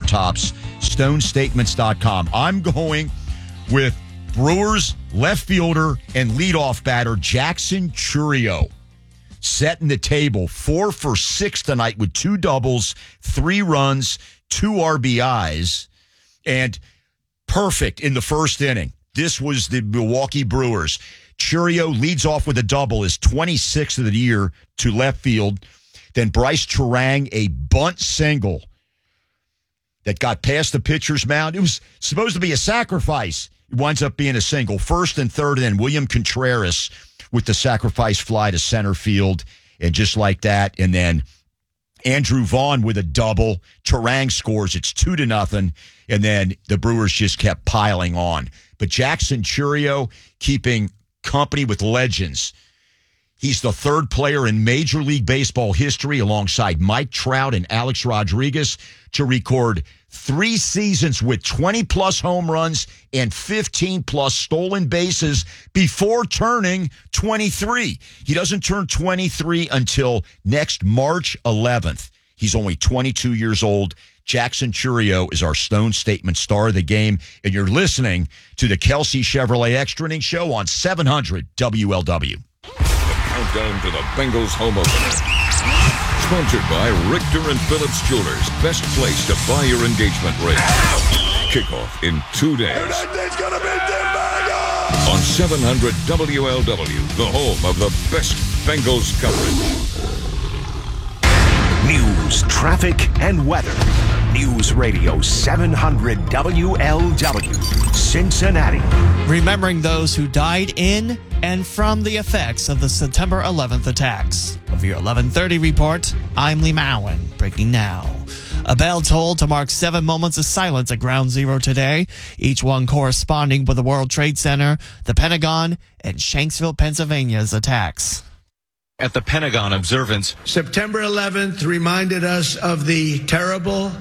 tops, stonestatements.com. I'm going with Brewers left fielder and leadoff batter Jackson Chourio. Setting the table 4 for 6 tonight with 2 doubles, 3 runs, 2 RBIs, and perfect in the first inning. This was the Milwaukee Brewers. Chourio leads off with a double, his 26th of the year to left field. Then Bryce Turang, a bunt single that got past the pitcher's mound. It was supposed to be a sacrifice. It winds up being a single. First and third, and then William Contreras with the sacrifice fly to center field. And just like that, and then Andrew Vaughn with a double. Turang scores. It's 2-0. And then the Brewers just kept piling on. But Jackson Chourio keeping company with legends. He's the 3rd player in Major League Baseball history, alongside Mike Trout and Alex Rodriguez, to record 3 seasons with 20-plus home runs and 15-plus stolen bases before turning 23. He doesn't turn 23 until next March 11th. He's only 22 years old. Jackson Chourio is our Stone Statement star of the game, and you're listening to the Kelsey Chevrolet Extra Innings Show on 700 WLW. Countdown to the Bengals home opener. Sponsored by Richter and Phillips Jewelers. Best place to buy your engagement ring. Kickoff in 2 days. It's gonna be Tim Bengals! On 700 WLW, the home of the best Bengals coverage. News, traffic, and weather. News Radio 700 WLW, Cincinnati. Remembering those who died in and from the effects of the September 11th attacks. Of your 11:30 report, I'm Lee Mowen, breaking now. A bell tolled to mark 7 moments of silence at Ground Zero today, each one corresponding with the World Trade Center, the Pentagon, and Shanksville, Pennsylvania's attacks. At the Pentagon observance, September 11th reminded us of the terrible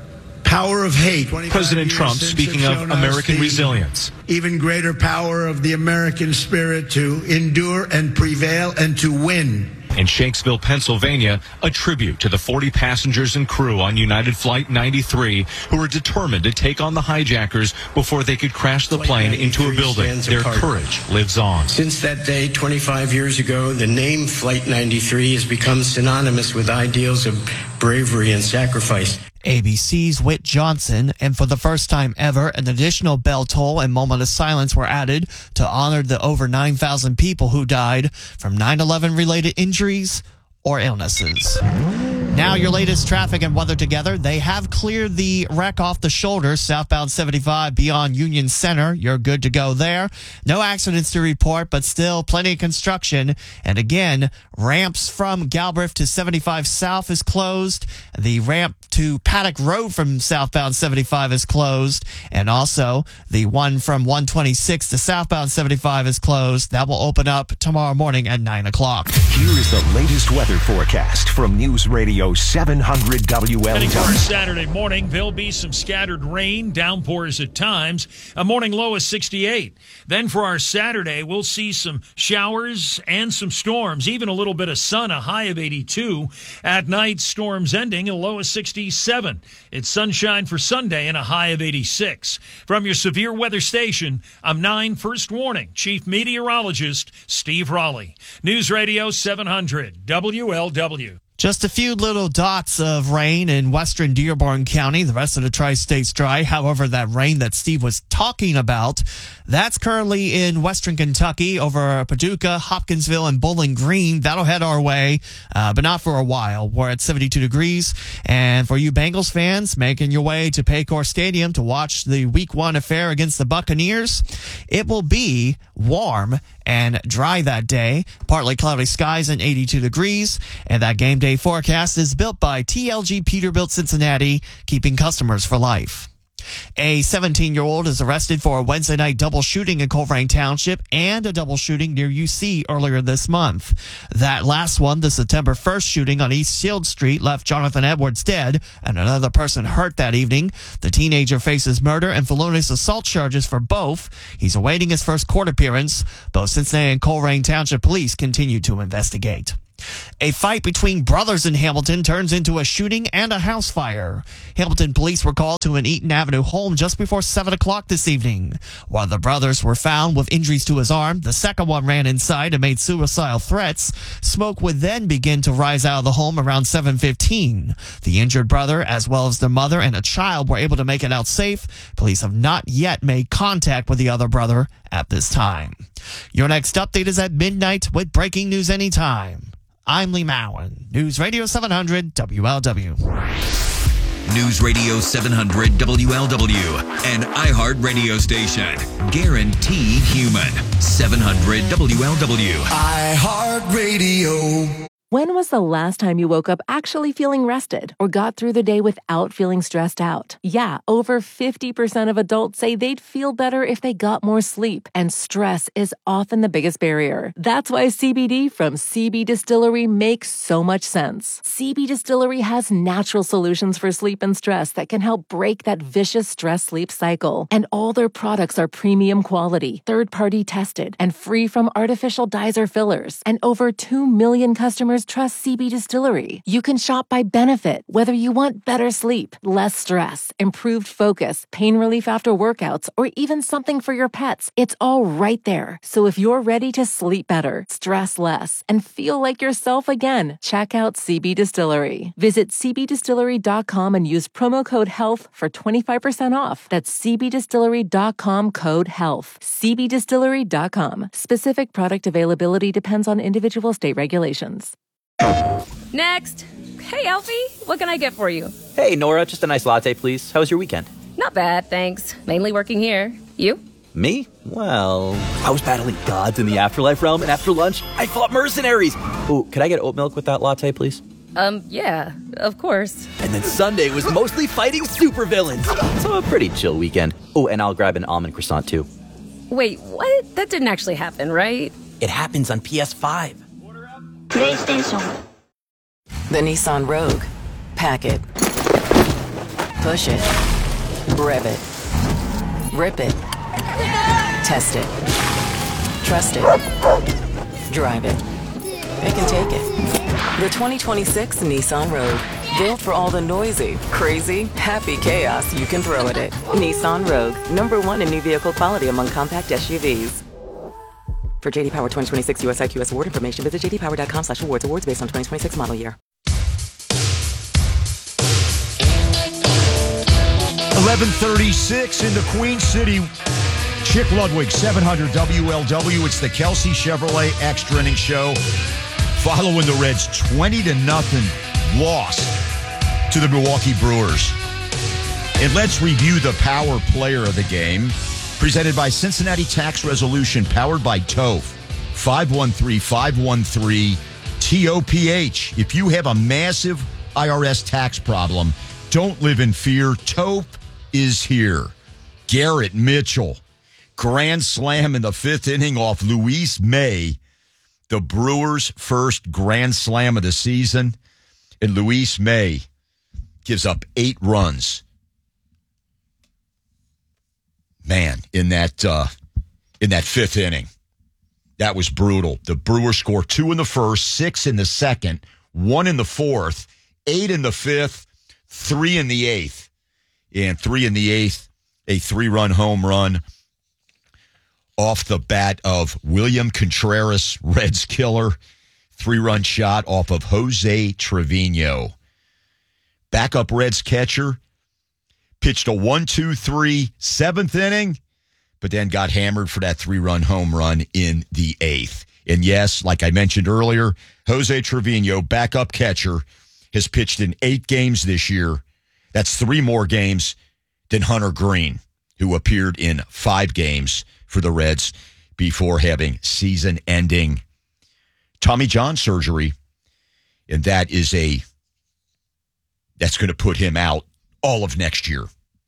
power of hate. President Trump speaking of American resilience. Even greater power of the American spirit to endure and prevail and to win. In Shanksville, Pennsylvania, a tribute to the 40 passengers and crew on United Flight 93 who were determined to take on the hijackers before they could crash the plane into a building. Their courage lives on. Since that day, 25 years ago, the name Flight 93 has become synonymous with ideals of bravery and sacrifice. ABC's Whit Johnson, and for the first time ever, an additional bell toll and moment of silence were added to honor the over 9,000 people who died from 9/11 related injuries or illnesses. Now your latest traffic and weather together. They have cleared the wreck off the shoulder, southbound 75 beyond Union Center. You're good to go there. No accidents to report, but still plenty of construction. And again, ramps from Galbraith to 75 South is closed. The ramp to Paddock Road from southbound 75 is closed. And also the one from 126 to southbound 75 is closed. That will open up tomorrow morning at 9 o'clock. Here is the latest weather forecast from News Radio 700 WLW. Heading for Saturday morning, there'll be some scattered rain, downpours at times. A morning low of 68. Then for our Saturday, we'll see some showers and some storms, even a little bit of sun, a high of 82. At night, storms ending, a low of 67. It's sunshine for Sunday and a high of 86. From your severe weather station, I'm 9 First Warning Chief Meteorologist Steve Raleigh. News Radio 700 WLW. Just a few little dots of rain in western Dearborn County. The rest of the tri-state's dry. However, that rain that Steve was talking about, that's currently in western Kentucky over Paducah, Hopkinsville, and Bowling Green. That'll head our way, but not for a while. We're at 72 degrees. And for you Bengals fans making your way to Paycor Stadium to watch the Week 1 affair against the Buccaneers, it will be warm and dry that day. Partly cloudy skies and 82 degrees. And that game day forecast is built by TLG Peterbilt Cincinnati, keeping customers for life. A 17-year-old is arrested for a Wednesday night double shooting in Colerain Township and a double shooting near UC earlier this month. That last one, the September 1st shooting on East Shield Street, left Jonathan Edwards dead and another person hurt that evening. The teenager faces murder and felonious assault charges for both. He's awaiting his first court appearance. Both Cincinnati and Colerain Township police continue to investigate. A fight between brothers in Hamilton turns into a shooting and a house fire. Hamilton police were called to an Eaton Avenue home just before 7 o'clock this evening. While the brothers were found with injuries to his arm, the second one ran inside and made suicidal threats. Smoke would then begin to rise out of the home around 7:15. The injured brother, as well as the mother and a child, were able to make it out safe. Police have not yet made contact with the other brother at this time. Your next update is at midnight with breaking news anytime. I'm Lee Mowen, News Radio 700 WLW. News Radio 700 WLW, an iHeart radio station. Guaranteed human. 700 WLW. iHeart Radio. When was the last time you woke up actually feeling rested or got through the day without feeling stressed out? Yeah, over 50% of adults say they'd feel better if they got more sleep, and stress is often the biggest barrier. That's why CBD from CB Distillery makes so much sense. CB Distillery has natural solutions for sleep and stress that can help break that vicious stress-sleep cycle. And all their products are premium quality, third-party tested, and free from artificial dyes or fillers. And over 2 million customers trust CB Distillery. You can shop by benefit, whether you want better sleep, less stress, improved focus, pain relief after workouts, or even something for your pets. It's all right there. So if you're ready to sleep better, stress less, and feel like yourself again, check out CB Distillery. Visit cbdistillery.com and use promo code HEALTH for 25% off. That's cbdistillery.com, code HEALTH. cbdistillery.com. Specific product availability depends on individual state regulations. Next. Hey, Alfie, what can I get for you? Hey, Nora, just a nice latte, please. How was your weekend? Not bad, thanks. Mainly working here. You? Me? Well, I was battling gods in the afterlife realm, and after lunch, I fought mercenaries. Ooh, could I get oat milk with that latte, please? Yeah, of course. And then Sunday was mostly fighting supervillains. So a pretty chill weekend. Oh, and I'll grab an almond croissant, too. Wait, what? That didn't actually happen, right? It happens on PS5. PlayStation. The Nissan Rogue. Pack it. Push it. Rev it. Rip it. Test it. Trust it. Drive it. It can take it. The 2026 Nissan Rogue. Built for all the noisy, crazy, happy chaos you can throw at it. Nissan Rogue. #1 in new vehicle quality among compact SUVs. For JD Power 2026 US IQS award information, visit jdpower.com/awards. Awards based on 2026 model year. 11:36 in the Queen City. Chick Ludwig, 700 WLW. It's the Kelsey Chevrolet Extra Inning Show. Following the Reds' 20-0 loss to the Milwaukee Brewers. And let's review the power player of the game. Presented by Cincinnati Tax Resolution, powered by TOPH. 513-513-TOPH. If you have a massive IRS tax problem, don't live in fear. TOPH is here. Garrett Mitchell, grand slam in the 5th inning off Luis May. The Brewers' first grand slam of the season. And Luis May gives up 8 runs. Man, in that 5th inning, that was brutal. The Brewers score 2 in the first, 6 in the second, 1 in the fourth, 8 in the 5th, 3 in the 8th. And 3 in the 8th, a 3-run home run off the bat of William Contreras, Reds killer. 3-run shot off of Jose Trevino. Backup Reds catcher. Pitched a 1-2-3 7th inning, but then got hammered for that 3-run home run in the 8th. And yes, like I mentioned earlier, Jose Trevino, backup catcher, has pitched in 8 games this year. That's 3 more games than Hunter Green, who appeared in 5 games for the Reds before having season-ending Tommy John surgery. And that's going to put him out all of next year.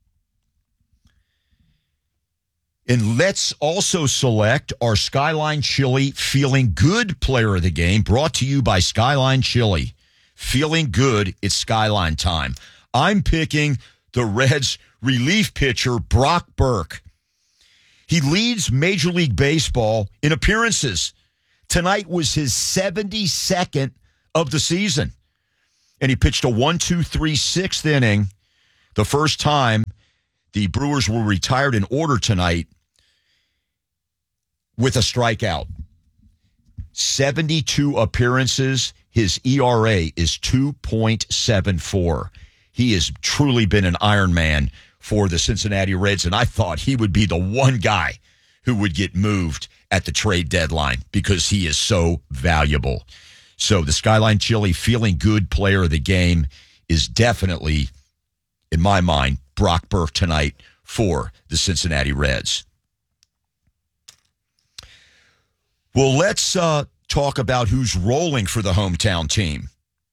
And let's also select our Skyline Chili Feeling Good player of the game, brought to you by Skyline Chili. Feeling good, it's Skyline time. I'm picking the Reds relief pitcher, Brock Burke. He leads Major League Baseball in appearances. Tonight was his 72nd of the season. And he pitched a 1-2-3 6th inning. The first time the Brewers were retired in order tonight with a strikeout. 72 appearances. His ERA is 2.74. He has truly been an Iron Man for the Cincinnati Reds, and I thought he would be the one guy who would get moved at the trade deadline because he is so valuable. So the Skyline Chili feeling good player of the game is definitely, in my mind, Brock Burke tonight for the Cincinnati Reds. Well, let's talk about who's rolling for the hometown team.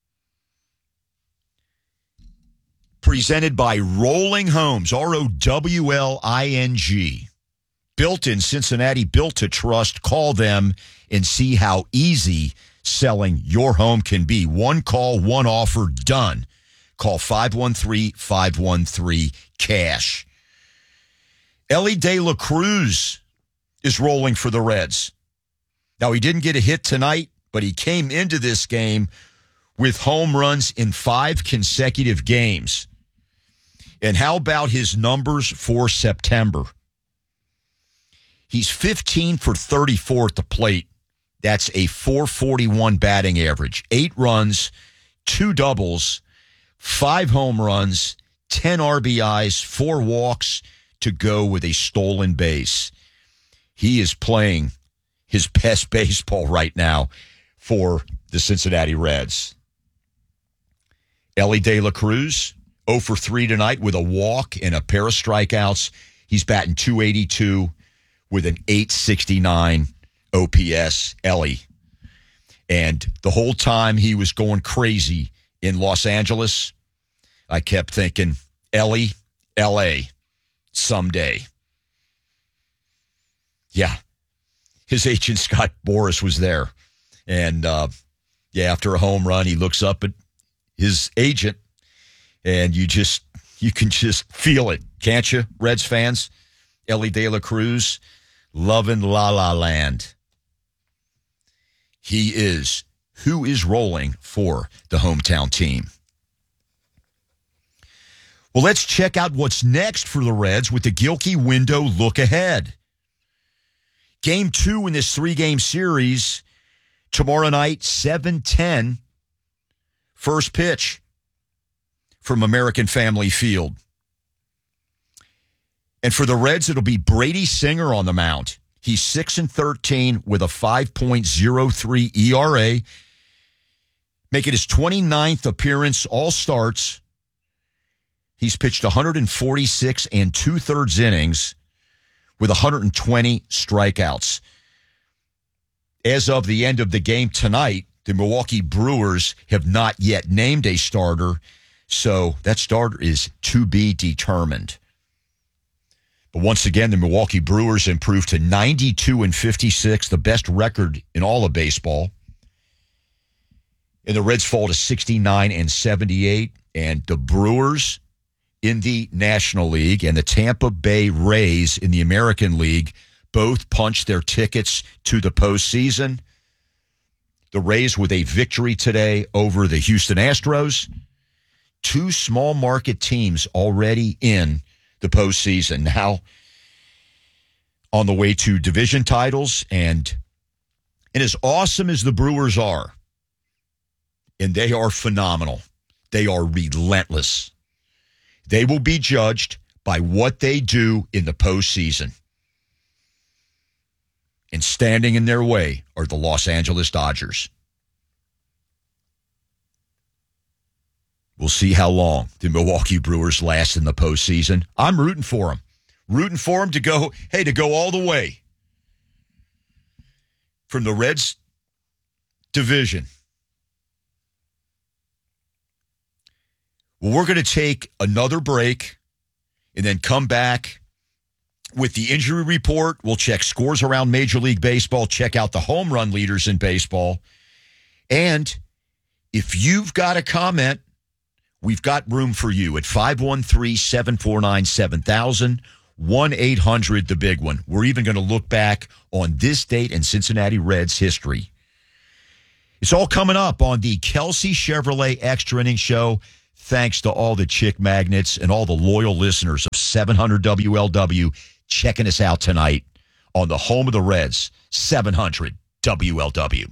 Presented by Rolling Homes, ROWLING. Built in Cincinnati, built to trust. Call them and see how easy selling your home can be. One call, one offer, done. Call 513-513-CASH. Elly De La Cruz is rolling for the Reds. Now, he didn't get a hit tonight, but he came into this game with home runs in 5 consecutive games. And how about his numbers for September? He's 15 for 34 at the plate. That's a .441 batting average. 8 runs, 2 doubles, 5 home runs, 10 RBIs, 4 walks to go with a stolen base. He is playing his best baseball right now for the Cincinnati Reds. Elly De La Cruz, 0 for 3 tonight with a walk and a pair of strikeouts. He's batting .282 with an .869 OPS, Elly. And the whole time he was going crazy in Los Angeles, I kept thinking, Elly, L.A., someday. Yeah. His agent, Scott Boras, was there. And, after a home run, he looks up at his agent, and you can just feel it, can't you, Reds fans? Elly De La Cruz, loving La La Land. He is who is rolling for the hometown team. Well, let's check out what's next for the Reds with the Gilkey Window look ahead. Game 2 in this 3-game series, tomorrow night, 7:10, first pitch from American Family Field. And for the Reds, it'll be Brady Singer on the mound. He's 6-13 with a 5.03 ERA, making his 29th appearance, all starts. He's pitched 146 and 2/3 innings with 120 strikeouts. As of the end of the game tonight, the Milwaukee Brewers have not yet named a starter, so that starter is to be determined. But once again, the Milwaukee Brewers improved to 92-56, the best record in all of baseball. And the Reds fall to 69-78, and the Brewers in the National League and the Tampa Bay Rays in the American League both punched their tickets to the postseason. The Rays with a victory today over the Houston Astros. 2 small market teams already in the postseason. Now on the way to division titles, and as awesome as the Brewers are, and they are phenomenal, they are relentless. They will be judged by what they do in the postseason. And standing in their way are the Los Angeles Dodgers. We'll see how long the Milwaukee Brewers last in the postseason. I'm rooting for them. Rooting for them to go all the way. From the Reds division. Well, we're going to take another break and then come back with the injury report. We'll check scores around Major League Baseball, check out the home run leaders in baseball. And if you've got a comment, we've got room for you at 513-749-7000, 1-800, the big one. We're even going to look back on this date in Cincinnati Reds history. It's all coming up on the Kelsey Chevrolet Extra Inning Show. Thanks to all the chick magnets and all the loyal listeners of 700 WLW checking us out tonight on the home of the Reds, 700 WLW.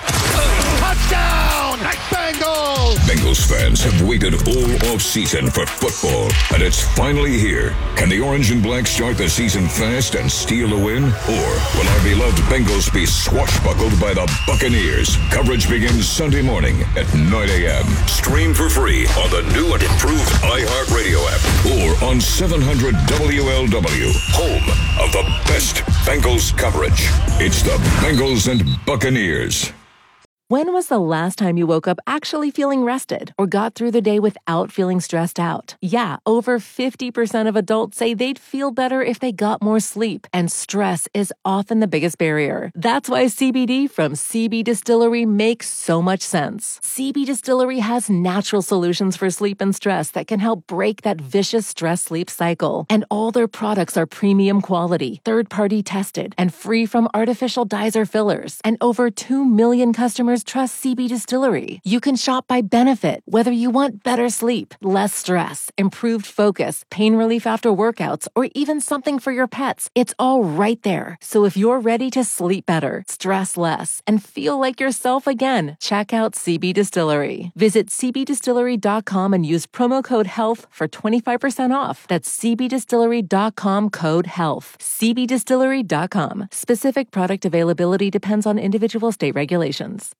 Touchdown! Bengals! Bengals fans have waited all off-season for football, and it's finally here. Can the Orange and Black start the season fast and steal a win? Or will our beloved Bengals be swashbuckled by the Buccaneers? Coverage begins Sunday morning at 9 a.m. Stream for free on the new and improved iHeartRadio app or on 700 WLW, home of the best Bengals coverage. It's the Bengals and Buccaneers. When was the last time you woke up actually feeling rested or got through the day without feeling stressed out? Yeah, over 50% of adults say they'd feel better if they got more sleep, and stress is often the biggest barrier. That's why CBD from CB Distillery makes so much sense. CB Distillery has natural solutions for sleep and stress that can help break that vicious stress-sleep cycle. And all their products are premium quality, third-party tested, and free from artificial dyes or fillers. And over 2 million customers trust CB Distillery. You can shop by benefit, whether you want better sleep, less stress, improved focus, pain relief after workouts, or even something for your pets. It's all right there. So if you're ready to sleep better, stress less, and feel like yourself again, check out CB Distillery. Visit cbdistillery.com and use promo code HEALTH for 25% off. That's cbdistillery.com, code HEALTH. cbdistillery.com. Specific product availability depends on individual state regulations.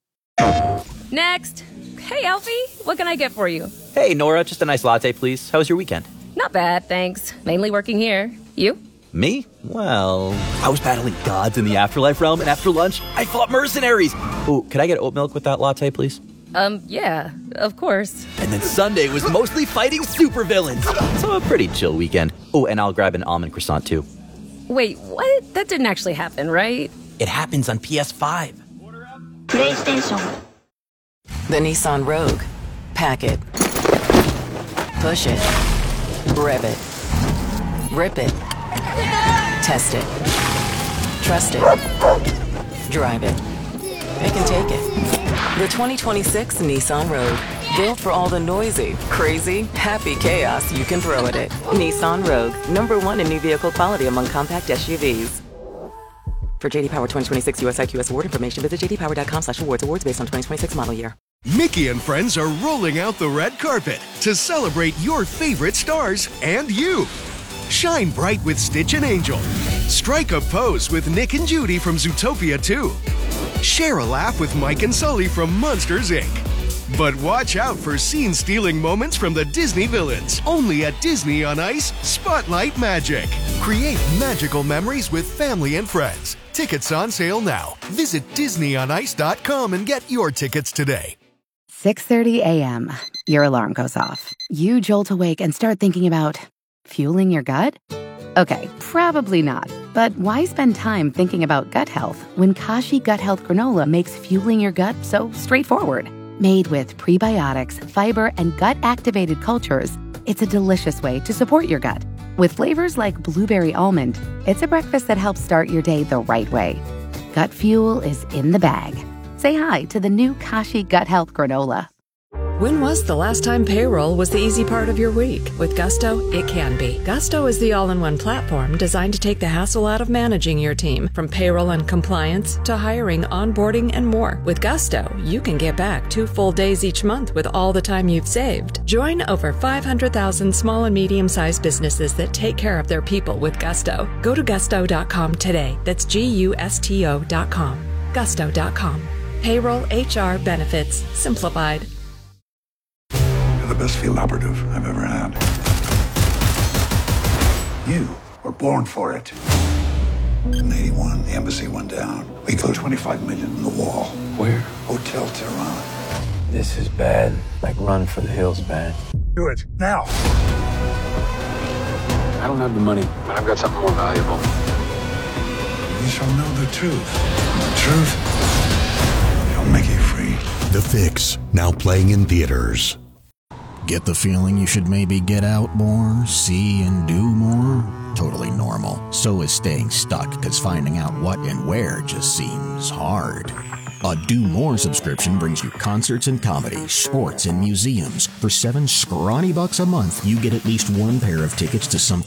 Next. Hey, Alfie, what can I get for you? Hey, Nora, just a nice latte, please. How was your weekend? Not bad, thanks. Mainly working here. You? Me? Well, I was battling gods in the afterlife realm, and after lunch, I fought mercenaries. Oh, could I get oat milk with that latte, please? Yeah, of course. And then Sunday was mostly fighting supervillains. So a pretty chill weekend. Oh, and I'll grab an almond croissant, too. Wait, what? That didn't actually happen, right? It happens on PS5. PlayStation. The Nissan Rogue. Pack it. Push it. Rev it. Rip it. Test it. Trust it. Drive it. It can take it. The 2026 Nissan Rogue. Built for all the noisy, crazy, happy chaos you can throw at it. Nissan Rogue. #1 in new vehicle quality among compact SUVs. For J.D. Power 2026 US IQS award information, visit jdpower.com/awards. Awards based on 2026 model year. Mickey and friends are rolling out the red carpet to celebrate your favorite stars and you. Shine bright with Stitch and Angel. Strike a pose with Nick and Judy from Zootopia 2. Share a laugh with Mike and Sully from Monsters, Inc. But watch out for scene-stealing moments from the Disney villains. Only at Disney on Ice Spotlight Magic. Create magical memories with family and friends. Tickets on sale now. Visit DisneyOnIce.com and get your tickets today. 6:30 a.m. Your alarm goes off. You jolt awake and start thinking about fueling your gut? Okay, probably not. But why spend time thinking about gut health when Kashi Gut Health Granola makes fueling your gut so straightforward? Made with prebiotics, fiber, and gut-activated cultures, it's a delicious way to support your gut. With flavors like blueberry almond, it's a breakfast that helps start your day the right way. Gut fuel is in the bag. Say hi to the new Kashi Gut Health Granola. When was the last time payroll was the easy part of your week? With Gusto, it can be. Gusto is the all-in-one platform designed to take the hassle out of managing your team, from payroll and compliance to hiring, onboarding, and more. With Gusto, you can get back 2 full days each month with all the time you've saved. Join over 500,000 small and medium-sized businesses that take care of their people with Gusto. Go to gusto.com today. That's GUSTO.com. Gusto.com. Payroll, HR, benefits, simplified. The best field operative I've ever had. You were born for it. In 81, the embassy went down. We put $25 million in the wall. Where? Hotel Tehran. This is bad. Like run for the hills bad. Do it, now. I don't have the money, but I've got something more valuable. You shall know the truth. And the truth shall make you free. The Fix, now playing in theaters. Get the feeling you should maybe get out more, see and do more? totally normal. So is staying stuck, because finding out what and where just seems hard. A Do More subscription brings you concerts and comedy, sports and museums. For $7 scrawny bucks a month, you get at least one pair of tickets to something